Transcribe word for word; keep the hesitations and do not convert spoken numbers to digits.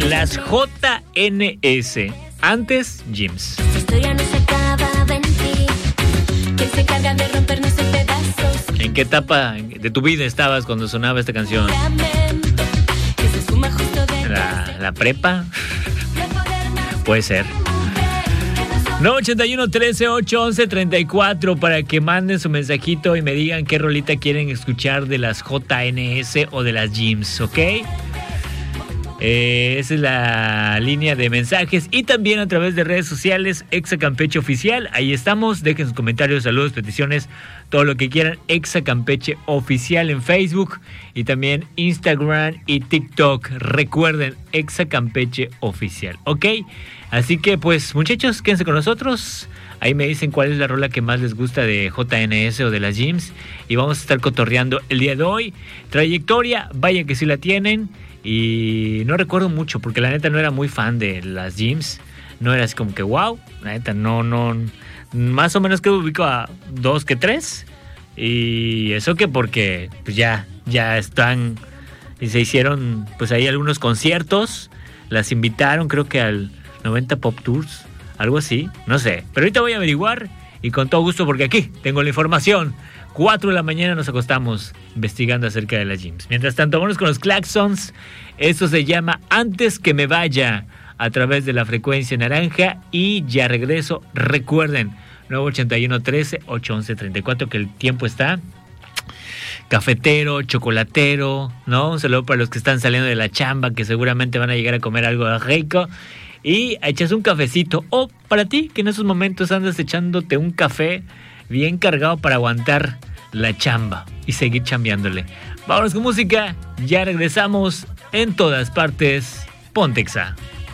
Las J N S, antes Gyms. La historia no se acaba en ti, que se encarga de rompernos en pedazos. ¿En qué etapa de tu vida estabas cuando sonaba esta canción? Lamento, que se esfuma justo de ¿La, la prepa? Puede ser. nueve ochenta y uno, trece, ocho, once, treinta y cuatro para que manden su mensajito y me digan qué rolita quieren escuchar de las J N S o de las Gyms, ¿ok? Eh, esa es la línea de mensajes y también a través de redes sociales, Exa Campeche Oficial. Ahí estamos, dejen sus comentarios, saludos, peticiones, todo lo que quieran. Exa Campeche Oficial en Facebook y también Instagram y TikTok. Recuerden, Exa Campeche Oficial, ¿ok? Así que pues muchachos, quédense con nosotros. Ahí me dicen cuál es la rola que más les gusta de J N S o de las Gyms y vamos a estar cotorreando el día de hoy. Trayectoria, vaya que sí la tienen. Y no recuerdo mucho porque la neta no era muy fan de las Gyms. No era así como que wow, la neta no, no, más o menos que ubico a dos que tres. Y eso que porque pues ya, ya están y se hicieron pues ahí algunos conciertos. Las invitaron creo que al noventa Pop Tours, algo así, no sé. Pero ahorita voy a averiguar y con todo gusto porque aquí tengo la información. cuatro de la mañana nos acostamos investigando acerca de las Gyms. Mientras tanto, vámonos con los Claxons. Esto se llama Antes que me vaya a través de la frecuencia naranja y ya regreso. Recuerden, nueve ochenta y uno, trece, ocho once, treinta y cuatro, que el tiempo está cafetero, chocolatero, ¿no? Un saludo para los que están saliendo de la chamba, que seguramente van a llegar a comer algo rico. Y echas un cafecito. O para ti, que en esos momentos andas echándote un café bien cargado para aguantar la chamba y seguir chambeándole. Vámonos con música, ya regresamos en todas partes. Ponte Exa.